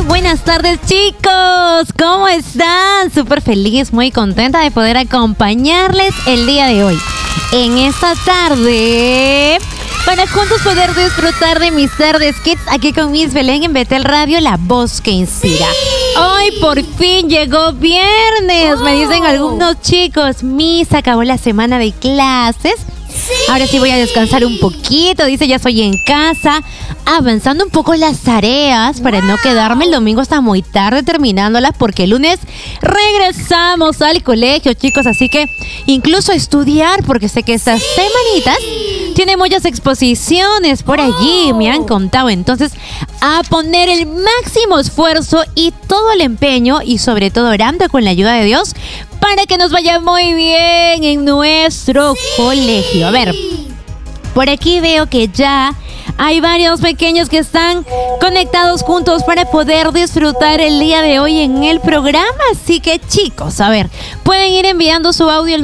buenas tardes, chicos. ¿Cómo están? Súper feliz, muy contenta de poder acompañarles el día de hoy. En esta tarde, para juntos poder disfrutar de mis tardes kids aquí con Miss Belén en Betel Radio, la voz que inspira. Hoy por fin llegó viernes, me dicen algunos chicos. Miss, acabó la semana de clases. Ahora sí voy a descansar un poquito, dice, ya estoy en casa, avanzando un poco las tareas para no quedarme el domingo hasta muy tarde terminándolas, porque el lunes regresamos al colegio, chicos, así que incluso a estudiar, porque sé que estas semanitas tiene muchas exposiciones por allí, me han contado. Entonces, a poner el máximo esfuerzo y todo el empeño, y sobre todo orando con la ayuda de Dios, para que nos vaya muy bien en nuestro colegio. A ver, por aquí veo que ya hay varios pequeños que están conectados juntos para poder disfrutar el día de hoy en el programa. Así que, chicos, a ver, pueden ir enviando su audio al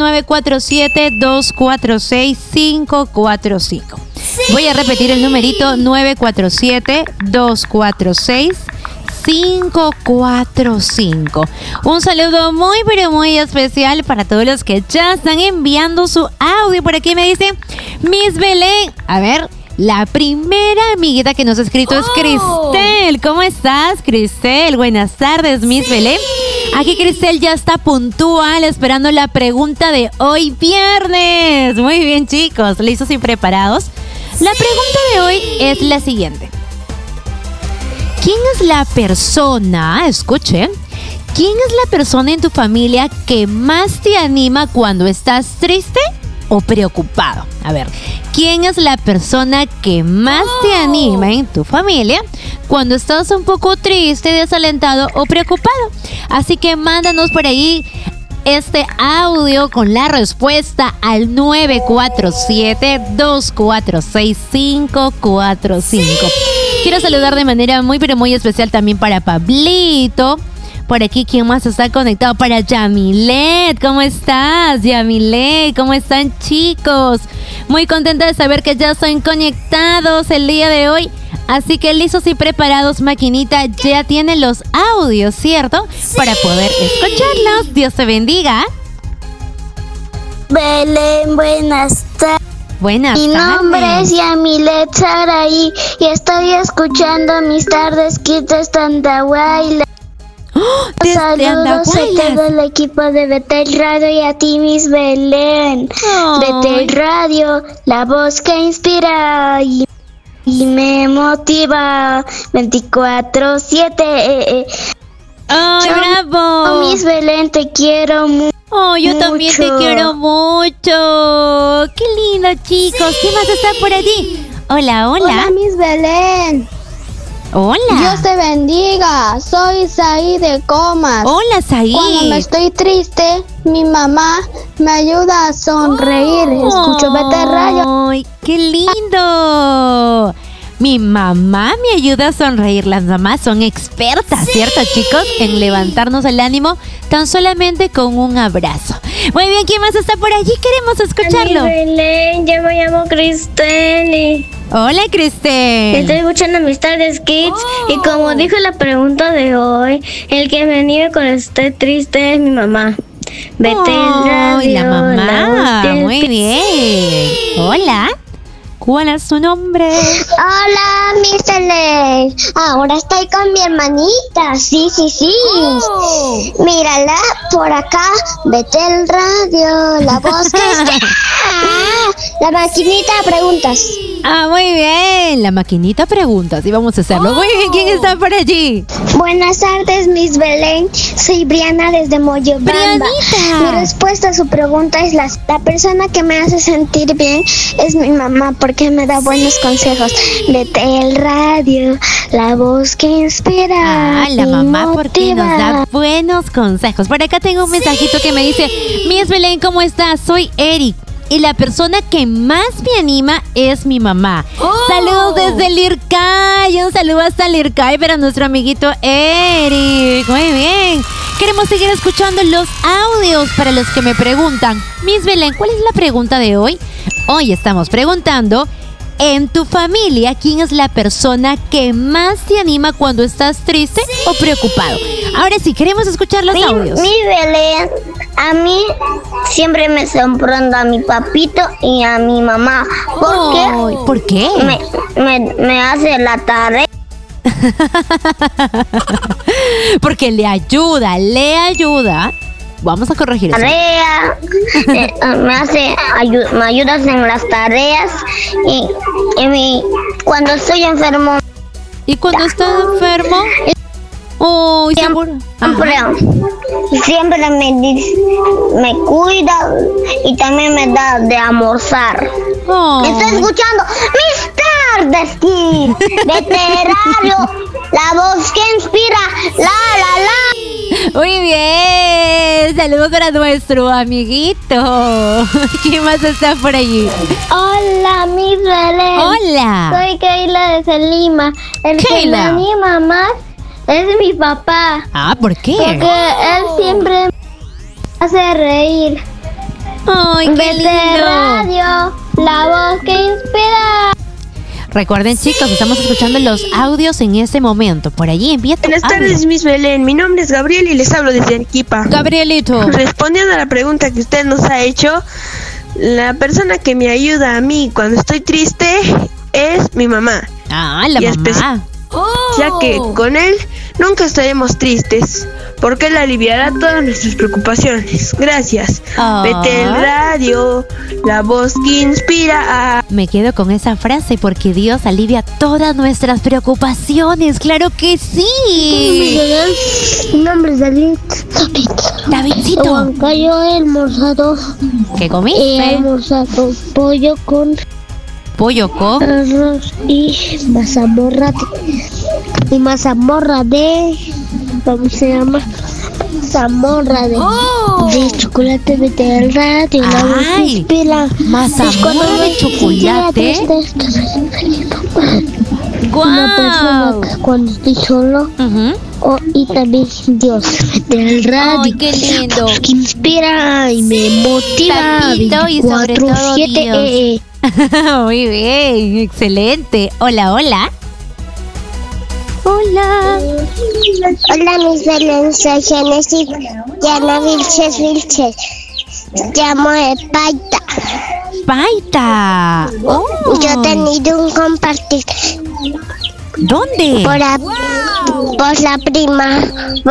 947-246-545. Voy a repetir el numerito: 947-246-545. Un saludo muy pero muy especial para todos los que ya están enviando su audio. Por aquí me dice Miss Belén. A ver, la primera amiguita que nos ha escrito es Cristel. ¿Cómo estás, Cristel? Buenas tardes, Miss Belén. Aquí Cristel ya está puntual esperando la pregunta de hoy viernes. Muy bien, chicos, listos y preparados. La pregunta de hoy es la siguiente: ¿quién es la persona, escuche, quién es la persona en tu familia que más te anima cuando estás triste o preocupado? A ver, ¿quién es la persona que más te anima en tu familia cuando estás un poco triste, desalentado o preocupado? Así que mándanos por ahí este audio con la respuesta al 947-246-545. Quiero saludar de manera muy pero muy especial también para Pablito. Por aquí, ¿quién más está conectado? Para Yamilet. ¿Cómo estás, Yamilet? ¿Cómo están, chicos? Muy contenta de saber que ya están conectados el día de hoy. Así que listos y preparados, maquinita, ya tienen los audios, ¿cierto? Sí. Para poder escucharlos. Dios te bendiga. Belén, buenas tardes. Buenas tardes. Mi nombre es Yamilet Saraí y estoy escuchando mis tardes kids desde Andahuaylas. Saludos a todo el equipo de Betel Radio y a ti, Miss Belén. Betel Radio, la voz que inspira y me motiva 24/7. ¡Ay, bravo! Miss Belén, te quiero mucho. Oh, yo también te quiero mucho. ¡Qué lindo, chicos! ¿Quién más está por allí? Hola, hola. Hola, Miss Belén. Hola. Dios te bendiga. Soy Saí de Comas. Hola, Saí. Cuando me estoy triste, mi mamá me ayuda a sonreír. Escucho Betel Radio. ¡Ay, qué lindo! Mi mamá me ayuda a sonreír. Las mamás son expertas, ¿cierto, chicos? En levantarnos el ánimo tan solamente con un abrazo. Muy bien, ¿quién más está por allí? Queremos escucharlo. Belén, yo me llamo Cristel. Hola, Cristel. Estoy escuchando mis tardes kids y como dijo la pregunta de hoy, el que me anime cuando esté triste es mi mamá. Betel Radio. La mamá. Muy bien. Hola. ¿Cuál es su nombre? Hola, Miss Belén. Ahora estoy con mi hermanita. Sí. Mírala por acá. Betel Radio, la voz que está. La maquinita de preguntas. Muy bien. La maquinita preguntas. Y vamos a hacerlo. Muy bien. ¿Quién está por allí? Buenas tardes, Miss Belén. Soy Briana desde Moyobamba. Brianita. Mi respuesta a su pregunta es la persona que me hace sentir bien es mi mamá, porque me da buenos consejos. Betel Radio, la voz que inspira. La mamá motiva. porque nos da buenos consejos. Por acá tengo un mensajito que me dice: Miss Belén, ¿cómo estás? Soy Eric. Y la persona que más me anima es mi mamá. Saludos desde Lircay. Un saludo hasta Lircay para nuestro amiguito Eric. Muy bien. Queremos seguir escuchando los audios para los que me preguntan: Miss Belén, ¿cuál es la pregunta de hoy? Hoy estamos preguntando: En tu familia, ¿quién es la persona que más te anima cuando estás triste o preocupado? Ahora sí, queremos escuchar los audios. Mi Belén, a mí siempre me sorprende a mi papito y a mi mamá. ¿Por qué? Me hace la tarea. Porque le ayuda. Vamos a corregir eso. Tarea, me ayudas en las tareas y cuando estoy enfermo. ¿Y cuando estás enfermo? Seguro. Siempre me cuida y también me da de almorzar. Estoy escuchando mis tardes, veterinario, la voz que inspira, la. Muy bien, saludos para nuestro amiguito. ¿Quién más está por allí? Hola, mi Belén. Hola. Soy Keila de Selima. El que me anima más es mi papá. ¿Por qué? Porque él siempre me hace reír. ¡Ay, qué lindo! Radio, la voz que inspira. Recuerden, chicos, estamos escuchando los audios en este momento. Por allí envía tu Buenas tardes, Miss Belén. Mi nombre es Gabriel y les hablo desde Arequipa. Gabrielito. Respondiendo a la pregunta que usted nos ha hecho, la persona que me ayuda a mí cuando estoy triste es mi mamá. La mamá. Ya que con él nunca estaremos tristes, porque él aliviará todas nuestras preocupaciones. Gracias. Vete el radio, la voz que inspira. Me quedo con esa frase, porque Dios alivia todas nuestras preocupaciones. ¡Claro que sí! Mi nombre es David. Davidcito. Yo he almorzado. ¿Qué comiste? He almorzado pollo con arroz y mazamorra de ¿cómo se llama? Mazamorra de chocolate del radio. Mazamorra de chocolate. Una persona que cuando estoy solo y también Dios del radio. ¡Ay, qué lindo! Que inspira y me motiva. Papito, y sobre todo Dios. Muy bien, excelente. Hola. Hola, mis Belén, soy Genesis Yana Vilches. Llamo de Paita. Yo he tenido un compartir. ¿Dónde? Por la prima.